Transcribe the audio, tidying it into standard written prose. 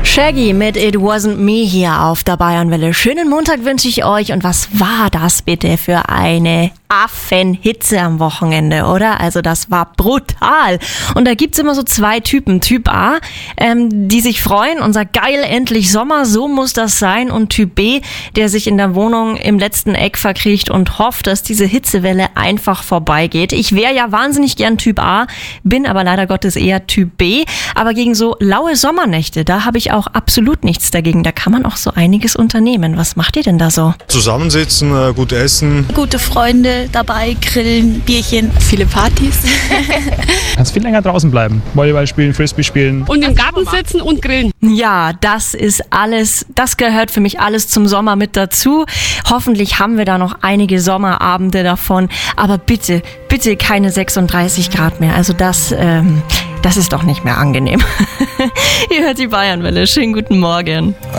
Shaggy mit It Wasn't Me hier auf der Bayernwelle. Schönen Montag wünsche ich euch. Und was war das bitte für eine Affenhitze am Wochenende, oder? Also das war brutal. Und da gibt's immer so zwei Typen. Typ A, die sich freuen und sagt, geil, endlich Sommer, so muss das sein. Und Typ B, der sich in der Wohnung im letzten Eck verkriecht und hofft, dass diese Hitzewelle einfach vorbeigeht. Ich wäre ja wahnsinnig gern Typ A, bin aber leider Gottes eher Typ B. Aber gegen so laue Sommernächte, da habe ich auch absolut nichts dagegen. Da kann man auch so einiges unternehmen. Was macht ihr denn da so? Zusammensitzen, gut essen. Gute Freunde dabei, grillen, Bierchen. Viele Partys. Kannst viel länger draußen bleiben. Volleyball spielen, Frisbee spielen. Und im Garten sitzen und grillen. Ja, das ist alles, das gehört für mich alles zum Sommer mit dazu. Hoffentlich haben wir da noch einige Sommerabende davon. Aber bitte, bitte keine 36 Grad mehr. Also das ist doch nicht mehr angenehm. Ihr hört die Bayernwelle. Schönen guten Morgen.